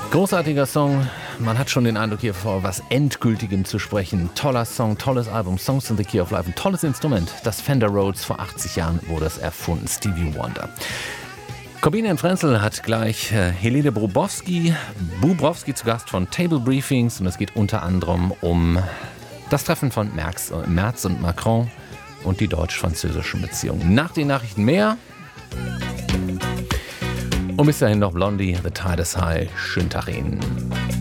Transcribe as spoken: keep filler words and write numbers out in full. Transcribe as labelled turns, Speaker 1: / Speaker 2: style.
Speaker 1: Großartiger Song. Man hat schon den Eindruck, hier vor was Endgültigem zu sprechen. Toller Song, tolles Album, Songs in the Key of Life. Ein tolles Instrument. Das Fender Rhodes, vor achtzig Jahren wurde es erfunden. Stevie Wonder. Corbinian Frenzel hat gleich äh, Helene Bobrowski, Bubrowski zu Gast von Table Briefings. Und es geht unter anderem um das Treffen von Merz, äh, Merz und Macron und die deutsch-französischen Beziehungen. Nach den Nachrichten mehr. Und bis dahin noch Blondie, The Tide is High. Schönen Tag Ihnen.